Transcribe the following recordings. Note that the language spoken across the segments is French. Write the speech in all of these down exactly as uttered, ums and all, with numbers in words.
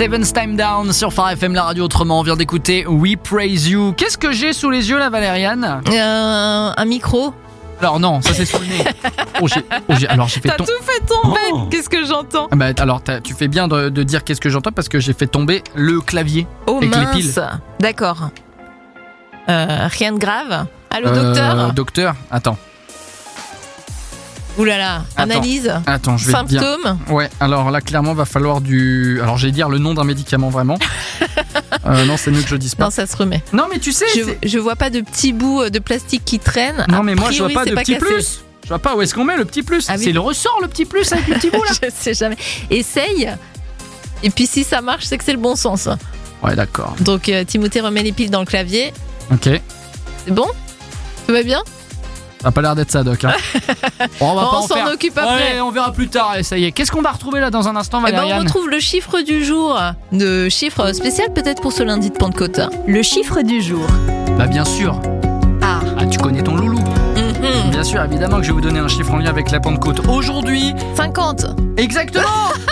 Seventh Time Down sur Phare F M, la radio autrement. On vient d'écouter We Praise You. Qu'est-ce que j'ai sous les yeux là, Valériane ? euh, Un micro. Alors non, ça c'est sous le nez. Oh, j'ai, oh, j'ai, alors j'ai fait T'as tom- tout fait tomber. Oh. Qu'est-ce que j'entends ? Ah bah, alors tu fais bien de, de dire qu'est-ce que j'entends parce que j'ai fait tomber le clavier. Oh avec les mince. piles. D'accord. Euh, rien de grave. Allô, Euh, docteur ? Docteur, attends. Ouh là là, Attends. analyse. Attends, je vais te dire. Symptômes. Ouais, alors là clairement va falloir du. Alors j'allais dire le nom d'un médicament vraiment. euh, non, c'est mieux que je dise pas. Non, ça se remet. Non, mais tu sais. Je, c'est... je vois pas de petits bouts de plastique qui traînent. Non, A mais moi je vois priori, pas c'est de pas petit cassé. plus. Je vois pas où est-ce qu'on met le petit plus. Ah oui. C'est le ressort le petit plus avec le petit bout là. Je sais jamais. Essaye. Et puis si ça marche, c'est que c'est le bon sens. Ouais, d'accord. Donc euh, Timothée remet les piles dans le clavier. Ok. C'est bon ? Tout va bien ? Ça a pas l'air d'être ça, Doc. Hein. Bon, on va Bon, pas on en s'en faire. occupe après. Ouais, on verra plus tard. Allez, ça y est. Qu'est-ce qu'on va retrouver là dans un instant, Eh ben, Valériane ? on retrouve le chiffre du jour. Le chiffre spécial peut-être pour ce lundi de Pentecôte. Le chiffre du jour. Bah bien sûr. Ah. Ah, tu connais ton loulou. Mhm. Bien sûr, évidemment que je vais vous donner un chiffre en lien avec la Pentecôte. Aujourd'hui, cinquante. exactement.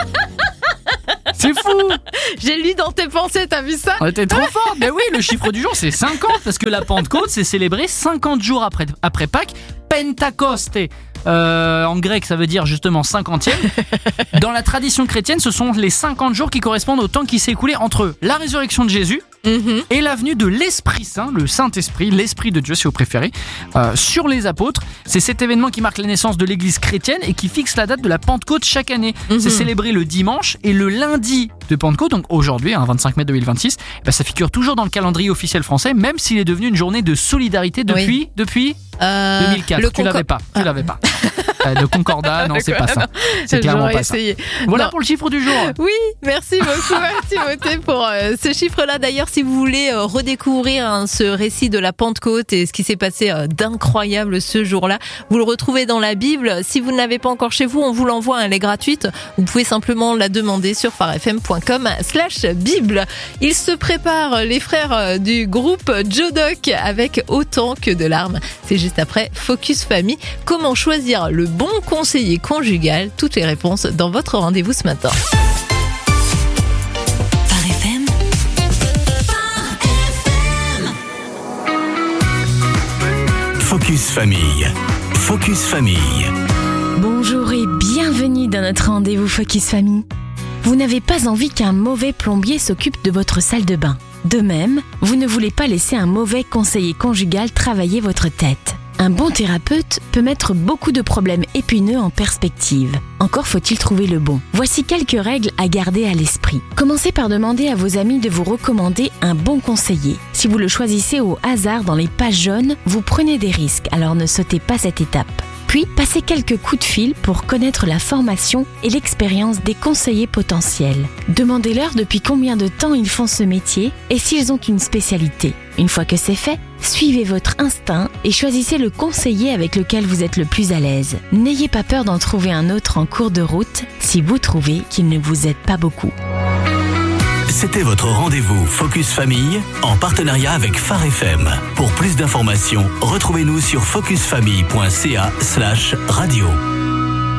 C'est fou. J'ai lu dans tes pensées, t'as vu ça ? On était trop fort. Mais oui, le chiffre du jour, c'est cinquante parce que la Pentecôte, c'est célébré cinquante jours après, après Pâques. Pentakoste. Euh, en grec, ça veut dire justement cinquantième. Dans la tradition chrétienne, ce sont les cinquante jours qui correspondent au temps qui s'est écoulé entre la résurrection de Jésus Mhm. et la venue de l'Esprit Saint, le Saint-Esprit, l'Esprit de Dieu si vous préférez, euh, sur les apôtres. C'est cet événement qui marque la naissance de l'Église chrétienne et qui fixe la date de la Pentecôte chaque année. Mhm. C'est célébré le dimanche et le lundi de Pentecôte, donc aujourd'hui, hein, vingt-cinq mai deux mille vingt-six, bah, ça figure toujours dans le calendrier officiel français, même s'il est devenu une journée de solidarité depuis, Oui. depuis Euh, deux mille quatre. le Tu l'avais pas, tu Ah. l'avais pas. Euh, de Concordat, non, c'est pas ça. C'est clairement J'aurais pas ça. essayé. Voilà Non. pour le chiffre du jour. Oui, merci beaucoup à Timothée pour euh, ce chiffre-là. D'ailleurs, si vous voulez euh, redécouvrir hein, ce récit de la Pentecôte et ce qui s'est passé euh, d'incroyable ce jour-là, vous le retrouvez dans la Bible. Si vous ne l'avez pas encore chez vous, on vous l'envoie, hein, elle est gratuite. Vous pouvez simplement la demander sur pharefm point com slash bible. Ils se préparent, les frères euh, du groupe Jodoc, avec Autant que de larmes. C'est juste après Focus Famille. Comment choisir le bon conseiller conjugal? Toutes les réponses dans votre rendez-vous ce matin. Phare F M. Focus Famille. Focus Famille. Bonjour et bienvenue dans notre rendez-vous Focus Famille. Vous n'avez pas envie qu'un mauvais plombier s'occupe de votre salle de bain. De même, vous ne voulez pas laisser un mauvais conseiller conjugal travailler votre tête. Un bon thérapeute peut mettre beaucoup de problèmes épineux en perspective. Encore faut-il trouver le bon. Voici quelques règles à garder à l'esprit. Commencez par demander à vos amis de vous recommander un bon conseiller. Si vous le choisissez au hasard dans les pages jaunes, vous prenez des risques, alors ne sautez pas cette étape. Puis, passez quelques coups de fil pour connaître la formation et l'expérience des conseillers potentiels. Demandez-leur depuis combien de temps ils font ce métier et s'ils ont une spécialité. Une fois que c'est fait, suivez votre instinct et choisissez le conseiller avec lequel vous êtes le plus à l'aise. N'ayez pas peur d'en trouver un autre en cours de route si vous trouvez qu'il ne vous aide pas beaucoup. C'était votre rendez-vous Focus Famille en partenariat avec Phare F M. Pour plus d'informations, retrouvez-nous sur focusfamille point c a slash radio.